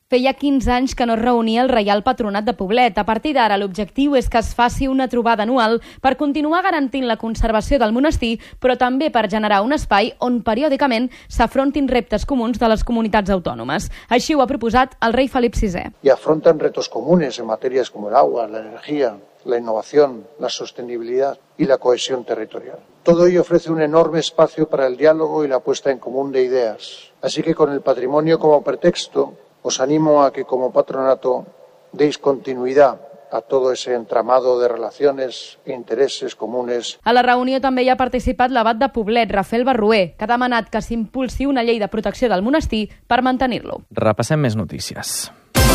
Feia 15 anys que no es reunia el Reial Patronat de Poblet. A partir d'ara, l'objectiu és que es faci una trobada anual per continuar garantint la conservació del monestir, però també per generar un espai on periòdicament s'afrontin reptes comuns de les comunitats autònomes. Així ho ha proposat el rei Felip VI. Y afrontan retos comunes en materias como el agua, la energía, la innovación, la sostenibilidad y la cohesión territorial. Todo ello ofrece un enorme espacio para el diálogo y la puesta en común de ideas. Así que con el patrimonio como pretexto, os animo a que como patronato deis continuidad a todo ese entramado de relaciones e intereses comunes. A la reunió també hi ha participat l'abat de Poblet, Rafael Barrué, que ha demanat que s'impulsi una llei de protecció del monestir per mantenir-lo. Repassem més notícies.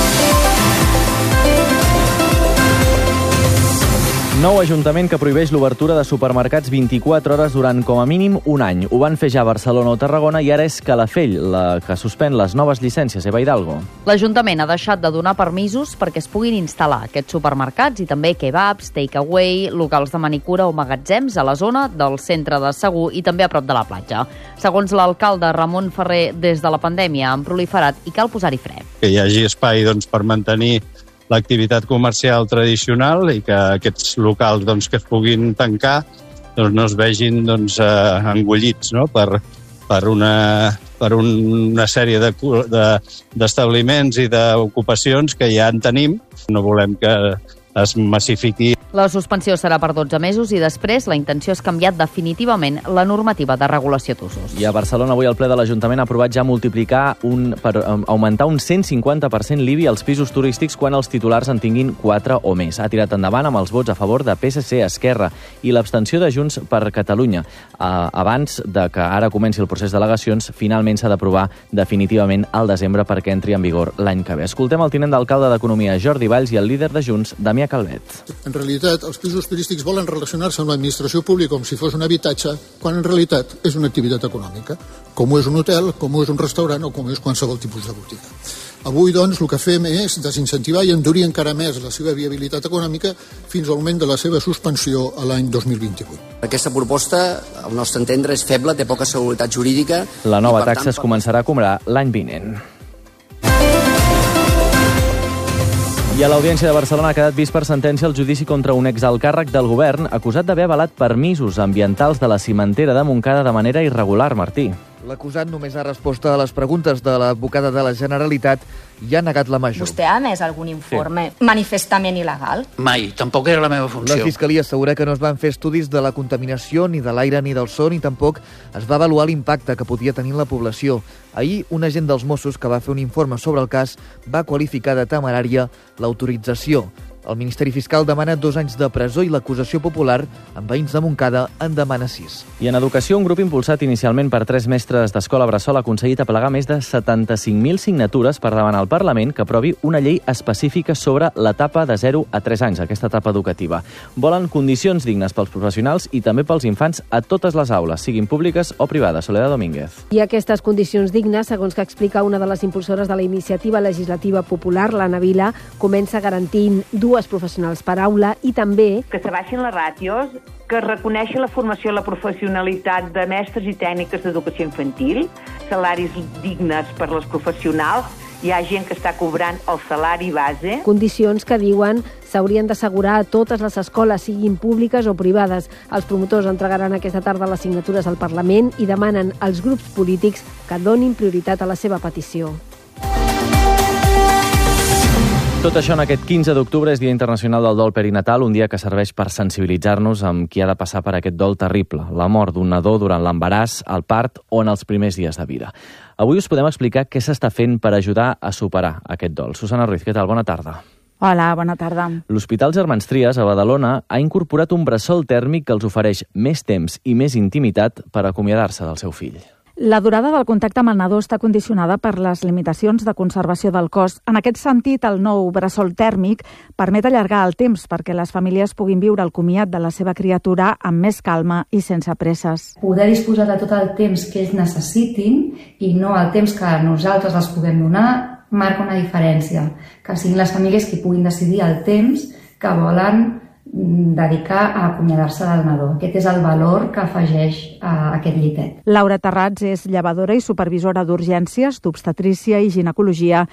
Nou ajuntament que prohibeix l'obertura de supermercats 24 hores durant com a mínim un any. Ho van fer ja a Barcelona o Tarragona i ara és Calafell la que suspèn les noves llicències. Eva Hidalgo. L'Ajuntament ha deixat de donar permisos perquè es puguin instal·lar aquests supermercats i també kebabs, take-away, locals de manicura o magatzems a la zona del centre de Segur i també a prop de la platja. Segons l'alcalde Ramon Ferrer, des de la pandèmia han proliferat i cal posar-hi fre. Que hi hagi espai per mantenir l'activitat comercial tradicional i que aquests locals que es puguin tancar no es vegin engollits per una sèrie d'establiments i d'ocupacions que ja en tenim. No volem que es massifiqui. La suspensió serà per 12 mesos i després la intenció és canviar definitivament la normativa de regulació d'usos. I a Barcelona avui el ple de l'Ajuntament ha aprovat ja multiplicar per augmentar un 150% l'IBI als pisos turístics quan els titulars en tinguin 4 o més. Ha tirat endavant amb els vots a favor de PSC, Esquerra i l'abstenció de Junts per Catalunya. Abans de que ara comenci el procés d'al·legacions, finalment s'ha d'aprovar definitivament al desembre perquè entri en vigor l'any que ve. Escoltem el tinent d'alcalde d'Economia, Jordi Valls, i el líder de Junts, Damià Calvet. En realitat, els pisos turístics volen relacionar-se amb l'administració pública com si fos un habitatge, quan en realitat és una activitat econòmica, com ho és un hotel, com ho és un restaurant o com és qualsevol tipus de botiga. Avui, doncs, el que fem és desincentivar i endurir encara més la seva viabilitat econòmica fins al moment de la seva suspensió a l'any 2028. Aquesta proposta, al nostre entendre, és feble, té poca seguretat jurídica. La nova taxa es començarà a cobrar l'any vinent. I a l'Audiència de Barcelona ha quedat vist per sentència el judici contra un exalcàrrec del govern acusat d'haver avalat permisos ambientals de la cimentera de Montcada de manera irregular, Martí. L'acusat només ha respost a les preguntes de l'advocada de la Generalitat i ha negat la major. Vostè ha emès algun informe manifestament il·legal? Mai, tampoc era la meva funció. La Fiscalia assegura que no es van fer estudis de la contaminació, ni de l'aire ni del so, ni tampoc es va avaluar l'impacte que podia tenir la població. Ahir, un agent dels Mossos que va fer un informe sobre el cas va qualificar de temerària l'autorització. El Ministeri Fiscal demana 2 anys de presó i l'acusació popular amb veïns de Montcada en demana 6. I en educació, un grup impulsat inicialment per 3 mestres d'escola bressol ha aconseguit aplegar més de 75.000 signatures per demanar al Parlament que aprovi una llei específica sobre l'etapa de 0 a 3 anys, aquesta etapa educativa. Volen condicions dignes pels professionals i també pels infants a totes les aules, siguin públiques o privades. Soledad Domínguez. I aquestes condicions dignes, segons que explica una de les impulsores de la iniciativa legislativa popular, l'Anna Vila, comença garantint 2 professionals per aula i també que s'abaixin les ràtios, que es reconeixi la formació i la professionalitat de mestres i tècniques d'educació infantil, salaris dignes per les professionals, hi ha gent que està cobrant el salari base. Condicions que diuen s'haurien d'assegurar a totes les escoles, siguin públiques o privades. Els promotors entregaran aquesta tarda les signatures al Parlament i demanen als grups polítics que donin prioritat a la seva petició. Tot això en aquest 15 d'octubre és Dia Internacional del Dol Perinatal, un dia que serveix per sensibilitzar-nos amb qui ha de passar per aquest dol terrible, la mort d'un nadó durant l'embaràs, el part o en els primers dies de vida. Avui us podem explicar què s'està fent per ajudar a superar aquest dol. Susana Ruiz, què tal? Bona tarda. Hola, bona tarda. L'Hospital Germans Trias, a Badalona, ha incorporat un bressol tèrmic que els ofereix més temps i més intimitat per acomiadar-se del seu fill. La durada del contacte amb el nadó està condicionada per les limitacions de conservació del cos. En aquest sentit, el nou bressol tèrmic permet allargar el temps perquè les famílies puguin viure el comiat de la seva criatura amb més calma i sense presses. Poder disposar de tot el temps que ells necessitin i no el temps que nosaltres els puguem donar marca una diferència. Que siguin les famílies qui puguin decidir el temps que volen dedicar a acomiadar-se del nadó. Aquest és el valor que afegeix a aquest llitet. Laura Terrats és llevadora i supervisora d'urgències, d'obstetrícia i ginecologia